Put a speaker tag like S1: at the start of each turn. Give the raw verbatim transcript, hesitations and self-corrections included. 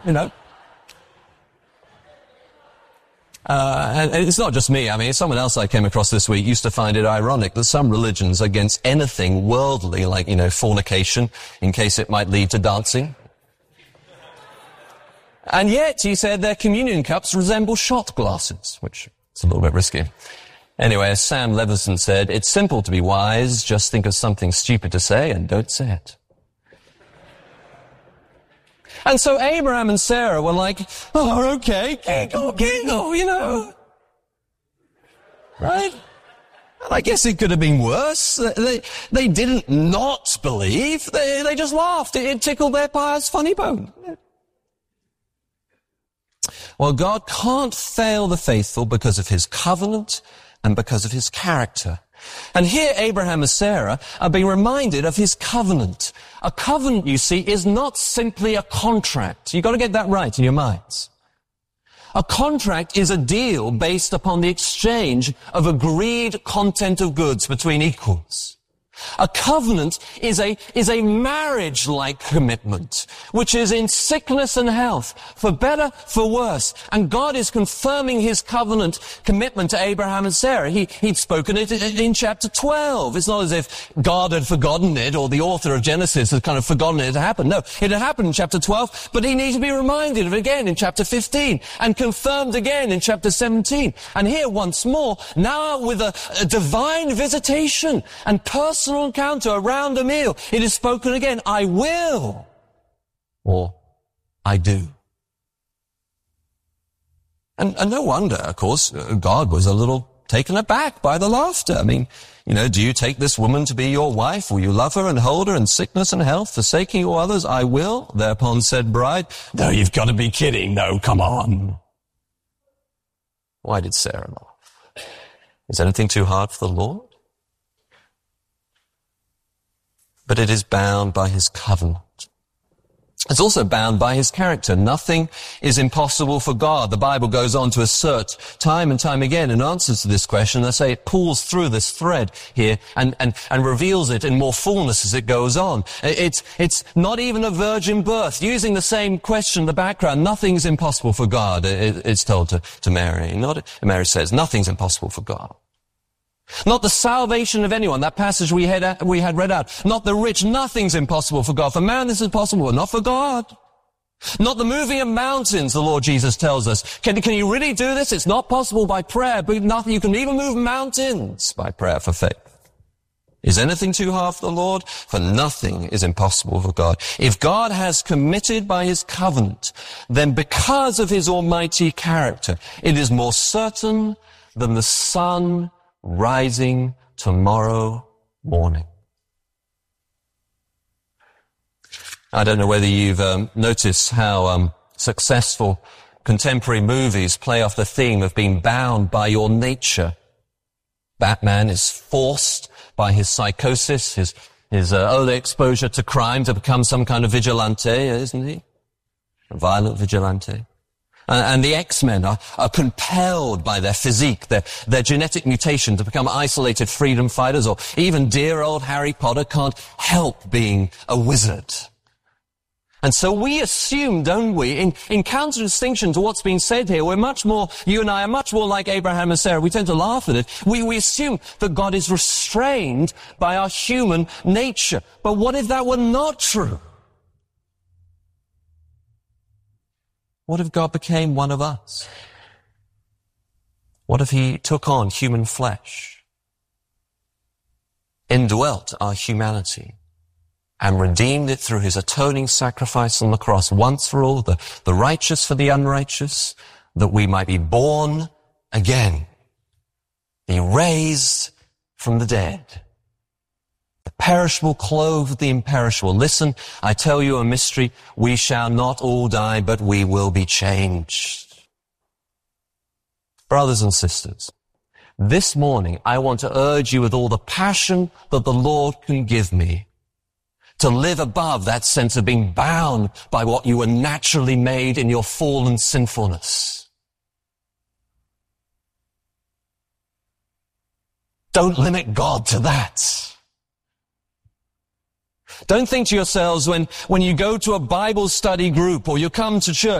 S1: You know? Uh, and it's not just me. I mean, someone else I came across this week used to find it ironic that some religions are against anything worldly, like, you know, fornication, in case it might lead to dancing. And yet, he said, their communion cups resemble shot glasses, which is a little bit risky. Anyway, as Sam Levinson said, it's simple to be wise. Just think of something stupid to say and don't say it. And so Abraham and Sarah were like, oh, okay, giggle, giggle, you know. Right? And I guess it could have been worse. They, they didn't not believe. They, they just laughed. It, it tickled their pious funny bone. Well, God can't fail the faithful because of his covenant and because of his character. And here Abraham and Sarah are being reminded of his covenant. A covenant, you see, is not simply a contract. You've got to get that right in your minds. A contract is a deal based upon the exchange of agreed content of goods between equals. A covenant is a, is a marriage-like commitment, which is in sickness and health, for better, for worse. And God is confirming his covenant commitment to Abraham and Sarah. He, he'd spoken it in chapter twelve. It's not as if God had forgotten it, or the author of Genesis had kind of forgotten it had happened. No, it had happened in chapter twelve, but he needs to be reminded of it again in chapter fifteen, and confirmed again in chapter seventeen. And here once more, now with a, a divine visitation and personal encounter around a meal, it is spoken again, I will, or I do. And, and no wonder, of course, God was a little taken aback by the laughter. I mean, you know, do you take this woman to be your wife? Will you love her and hold her in sickness and health, forsaking you others? I will. Thereupon said bride, no, you've got to be kidding. No, come on. Why did Sarah laugh? Is anything too hard for the Lord? But it is bound by his covenant. It's also bound by his character. Nothing is impossible for God. The Bible goes on to assert time and time again in answers to this question. I say it pulls through this thread here and, and, and reveals it in more fullness as it goes on. It's, it's not even a virgin birth. Using the same question in the background, nothing's impossible for God, it, it's told to, to Mary. Not, Mary says, nothing's impossible for God. Not the salvation of anyone, that passage we had, we had read out. Not the rich, nothing's impossible for God. For man this is possible, but not for God. Not the moving of mountains, the Lord Jesus tells us. Can, can you really do this? It's not possible by prayer, but nothing. You can even move mountains by prayer for faith. Is anything too hard for the Lord? For nothing is impossible for God. If God has committed by his covenant, then because of his almighty character, it is more certain than the sun rising tomorrow morning. I don't know whether you've um, noticed how um, successful contemporary movies play off the theme of being bound by your nature. Batman is forced by his psychosis, his, his uh, early exposure to crime, to become some kind of vigilante, isn't he? A violent vigilante. And the X-Men are, are compelled by their physique, their, their genetic mutation to become isolated freedom fighters, or even dear old Harry Potter can't help being a wizard. And so we assume, don't we, in, in counter-distinction to what's being said here, we're much more, you and I are much more like Abraham and Sarah. We tend to laugh at it. We, we assume that God is restrained by our human nature. But what if that were not true? What if God became one of us? What if he took on human flesh, indwelt our humanity, and redeemed it through his atoning sacrifice on the cross once for all, the, the righteous for the unrighteous, that we might be born again, be raised from the dead? The perishable clothed the imperishable. Listen, I tell you a mystery. We shall not all die, but we will be changed. Brothers and sisters, this morning I want to urge you with all the passion that the Lord can give me to live above that sense of being bound by what you were naturally made in your fallen sinfulness. Don't limit God to that. Don't think to yourselves when, when you go to a Bible study group or you come to church,